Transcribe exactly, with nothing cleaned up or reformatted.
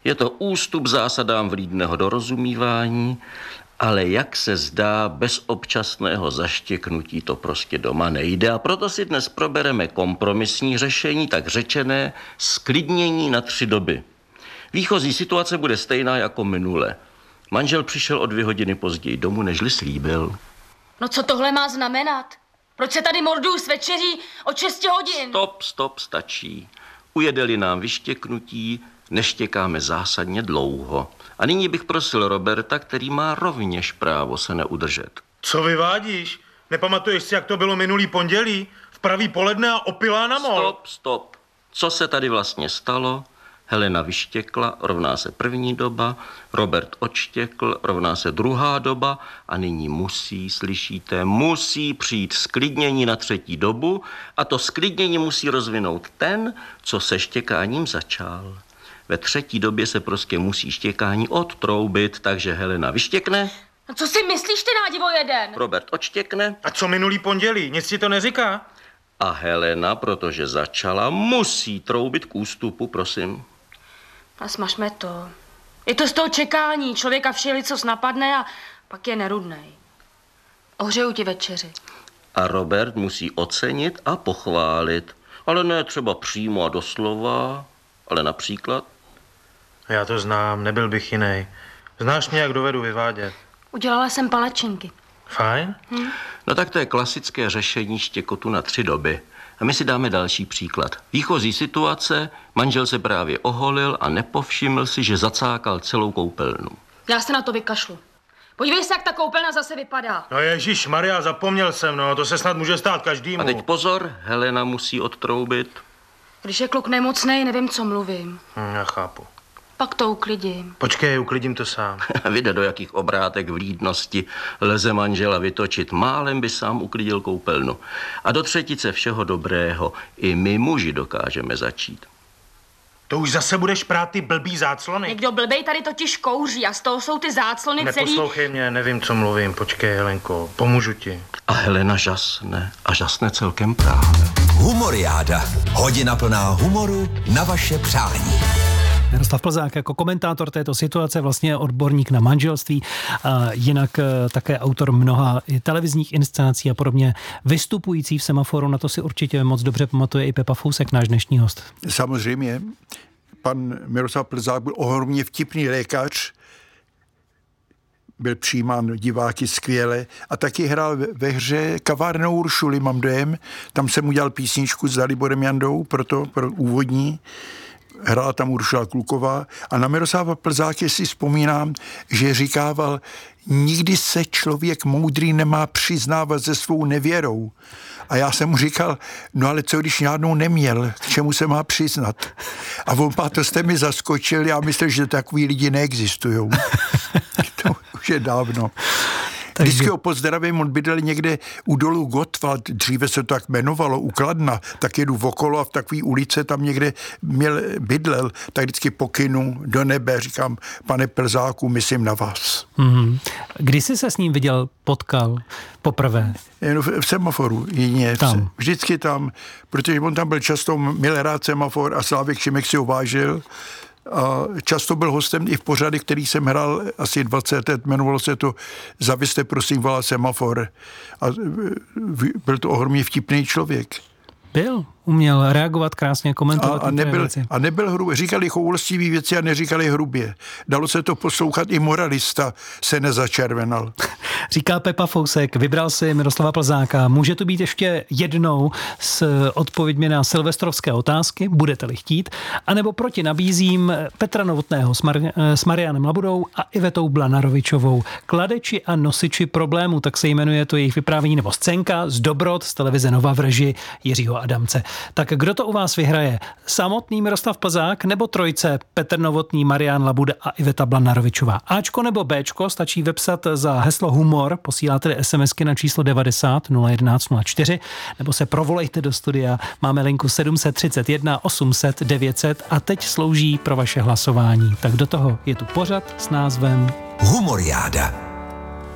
Je to ústup zásadám vlídného dorozumívání, ale jak se zdá, bez občasného zaštěknutí to prostě doma nejde a proto si dnes probereme kompromisní řešení, tak řečené sklidnění na tři doby. Výchozí situace bude stejná jako minule. Manžel přišel o dvě hodiny později domů, nežli slíbil. No co tohle má znamenat? Proč se tady morduju s večeří od šesti hodin? Stop, stop, stačí. Ujede-li nám vyštěknutí, neštěkáme zásadně dlouho. A nyní bych prosil Roberta, který má rovněž právo se neudržet. Co vyvádíš? Nepamatuješ si, jak to bylo minulý pondělí? V pravý poledne a opilá na mol. Stop, stop. Co se tady vlastně stalo? Helena vyštěkla, rovná se první doba, Robert odštěkl, rovná se druhá doba a nyní musí, slyšíte, musí přijít sklidnění na třetí dobu a to sklidnění musí rozvinout ten, co se štěkáním začal. Ve třetí době se prostě musí štěkání odtroubit, takže Helena vyštěkne. No co si myslíš, ty nádivo jeden? Robert odštěkne. A co minulý pondělí? Nic ti to neříká? A Helena, protože začala, musí troubit k ústupu, prosím. A smažme to. Je to z toho čekání. Člověka všeli, co napadne a pak je nerudnej. Ohřeju ti večeři. A Robert musí ocenit a pochválit. Ale ne třeba přímo a doslova, ale například. Já to znám, nebyl bych jiný. Znáš mě, jak dovedu vyvádět. Udělala jsem palečinky. Fajn? Hm? No tak to je klasické řešení štěkotu na tři doby. A my si dáme další příklad. Výchozí situace, manžel se právě oholil a nepovšiml si, že zacákal celou koupelnu. Já se na to vykašlu. Podívej se, jak ta koupelna zase vypadá. No ježíš Maria, zapomněl jsem, no, to se snad může stát každému. A teď pozor, Helena musí odtroubit. Když je kluk nemocnej, nevím, co mluvím. Hm, já chápu. Pak to uklidím. Počkej, uklidím to sám. Vyjde, do jakých obrátek vlídnosti lze manžela vytočit. Málem by sám uklidil koupelnu. A do třetice všeho dobrého i my muži dokážeme začít. To už zase budeš prát ty blbý záclony. Někdo blbej tady totiž kouří a z toho jsou ty záclony celý... Neposlouchej mě, nevím, co mluvím. Počkej, Helenko, pomůžu ti. A Helena žasne. A žasne celkem právě. Humoriáda. Hodina plná humoru na vaše přání. Miroslav Plzák jako komentátor této situace, vlastně odborník na manželství, a jinak také autor mnoha televizních inscenací a podobně, vystupující v Semaforu, na to si určitě moc dobře pamatuje i Pepa Fousek, náš dnešní host. Samozřejmě, pan Miroslav Plzák byl ohromně vtipný lékař, byl přijímán diváky skvěle a taky hrál ve hře Kavárnou Uršuly, mám dojem, tam jsem udělal písničku s Daliborem Jandou, proto pro úvodní. Hrála tam Uršula Kluková a na Miroslava Plzáka si vzpomínám, že říkával, nikdy se člověk moudrý nemá přiznávat se svou nevěrou. A já jsem mu říkal, no ale co když žádnou neměl, k čemu se má přiznat? A on, pá, to jste mi zaskočil, já myslím, že takový lidi neexistujou. To už je dávno. Takže... Vždycky ho pozdravím, on bydlel někde u dolu Gottwald, dříve se to tak jmenovalo, u Kladna, tak jedu okolo a v takové ulice tam někde měl, bydlel, tak vždycky pokynu do nebe, říkám, pane Plzáku, myslím na vás. Mm-hmm. Kdy jsi se s ním viděl, potkal poprvé? Jen v, v Semaforu, jině. Tam. Vždycky tam, protože on tam byl často, měl rád Semafor a Slávek Šimek si ho vážil. A často byl hostem i v pořadech, který jsem hrál asi dvacet let, jmenovalo se to Zavěste prosím volá Semafor. A byl to ohromně vtipný člověk. Byl, uměl reagovat krásně, komentovat. A, a, nebyl, a nebyl hrubý. Říkali choulostivý věci a neříkali hrubě. Dalo se to poslouchat, i moralista se nezačervenal. Říká Pepa Fousek, vybral si Miroslava Plzáka. Může to být ještě jednou s odpověďmi na silvestrovské otázky, budete-li chtít, anebo proti nabízím Petra Novotného s, Mar- s Marianem Labudou a Ivetou Blanarovičovou. Kladeči a nosiči problémů, tak se jmenuje to jejich vyprávění, nebo scénka z Dobrot z televize Nova v režii Jiřího Adamce. Tak kdo to u vás vyhraje? Samotný Miroslav Plzák nebo trojce Petr Novotný, Marian Labuda a Iveta Blanarovičová? Ačko nebo Bčko stačí vepsat za heslo humor, posíláte SMSky na číslo devadesát nula jedenáct nula čtyři nebo se provolejte do studia. Máme linku sedm set třicet jedna osm set devět set a teď slouží pro vaše hlasování. Tak do toho je tu pořad s názvem Humoriáda.